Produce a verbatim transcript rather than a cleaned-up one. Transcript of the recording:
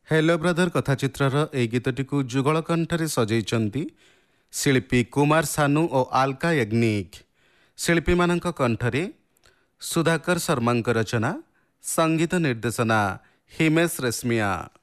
Hello brother कथाचित्रर ए गीतटी जुगल कंठरे सजाई शिल्पी कुमार सानू और आल्का यज्ञिक। शिल्पी मानक कंठरे सुधाकर शर्मा रचना, संगीत निर्देशना हिमेश रेशमिया।